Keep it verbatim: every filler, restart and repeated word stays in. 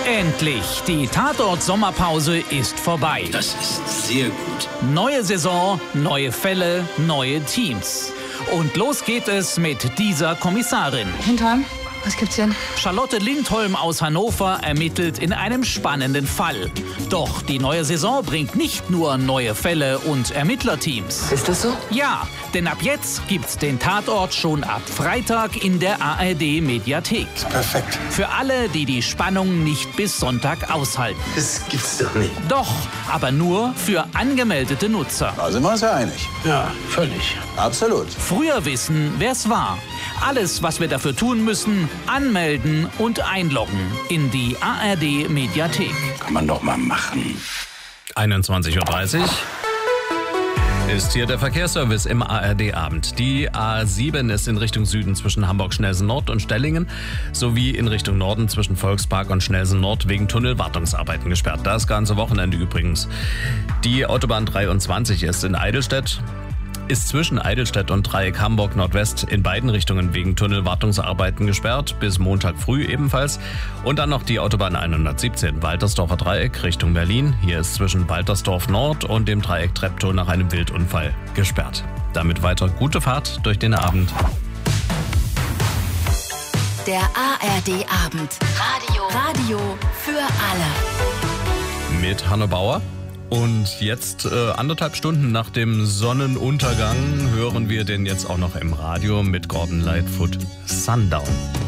Endlich, die Tatort-Sommerpause ist vorbei. Das ist sehr gut. Neue Saison, neue Fälle, neue Teams. Und los geht es mit dieser Kommissarin. Hintern, was gibt's denn? Charlotte Lindholm aus Hannover ermittelt in einem spannenden Fall. Doch die neue Saison bringt nicht nur neue Fälle und Ermittlerteams. Ist das so? Ja, denn ab jetzt gibt's den Tatort schon ab Freitag in der A R D-Mediathek. Perfekt. Für alle, die die Spannung nicht bis Sonntag aushalten. Das gibt's doch nicht. Doch, aber nur für angemeldete Nutzer. Da sind wir uns ja einig. Ja, völlig. Absolut. Früher wissen, wer's war. Alles, was wir dafür tun müssen, anmelden und einloggen in die A R D-Mediathek. Kann man doch mal machen. einundzwanzig Uhr dreißig ist hier der Verkehrsservice im A R D-Abend. Die A sieben ist in Richtung Süden zwischen Hamburg-Schnelsen-Nord und Stellingen sowie in Richtung Norden zwischen Volkspark und Schnelsen-Nord wegen Tunnelwartungsarbeiten gesperrt. Das ganze Wochenende übrigens. Die Autobahn dreiundzwanzig ist in Eidelstedt. Ist zwischen Eidelstedt und Dreieck Hamburg Nordwest in beiden Richtungen wegen Tunnelwartungsarbeiten gesperrt, bis Montag früh ebenfalls. Und dann noch die Autobahn hundertsiebzehn, Waltersdorfer Dreieck Richtung Berlin. Hier ist zwischen Waltersdorf Nord und dem Dreieck Treptow nach einem Wildunfall gesperrt. Damit weiter gute Fahrt durch den Abend. Der A R D-Abend. Radio. Radio für alle. Mit Hanno Bauer. Und jetzt, äh, anderthalb Stunden nach dem Sonnenuntergang, hören wir den jetzt auch noch im Radio mit Gordon Lightfoot. Sundown.